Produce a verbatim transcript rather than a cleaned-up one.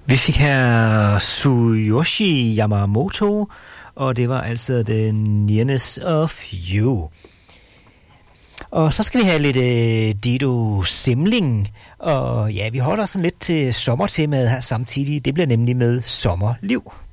Vi fik her Tsuyoshi Yamamoto, og det var altså The Nearness of You. Og så skal vi have lidt uh, Dido Simling, og ja, vi holder sådan lidt til sommertemaet her samtidig. Det bliver nemlig med Sommerliv.